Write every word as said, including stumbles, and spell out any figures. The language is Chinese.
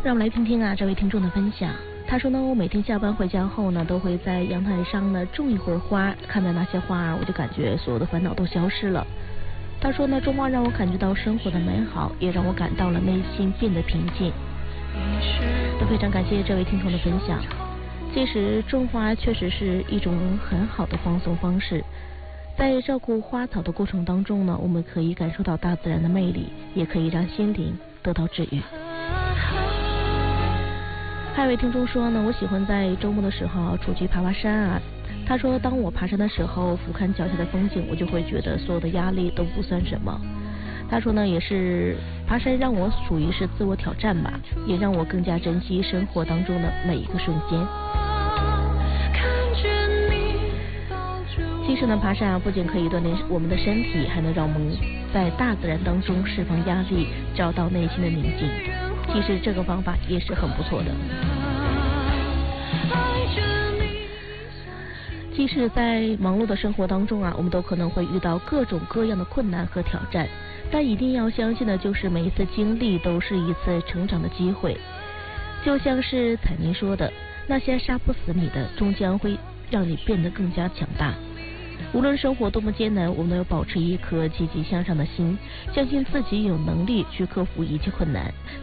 让我们来听听啊这位听众的分享。他说呢，我每天下班回家后呢，都会在阳台上呢种一会儿花，看到那些花，我就感觉所有的烦恼都消失了。他说呢，种花让我感觉到生活的美好，也让我感到了内心变得平静。都非常感谢这位听众的分享。其实种花确实是一种很好的放松方式，在照顾花草的过程当中呢，我们可以感受到大自然的魅力，也可以让心灵得到治愈。还有一位听众说呢，我喜欢在周末的时候出去爬爬山啊。他说，当我爬山的时候，俯瞰脚下的风景，我就会觉得所有的压力都不算什么。他说呢，也是爬山让我属于是自我挑战吧，也让我更加珍惜生活当中的每一个瞬间。其实呢，爬山啊，不仅可以锻炼我们的身体，还能让我们在大自然当中释放压力，找到内心的宁静。其实这个方法也是很不错的。即使在忙碌的生活当中啊，我们都可能会遇到各种各样的困难和挑战，但一定要相信的就是每一次经历都是一次成长的机会。就像是彩妮说的，那些杀不死你的，终将会让你变得更加强大。无论生活多么艰难，我们都要保持一颗积极向上的心，相信自己有能力去克服一切困难，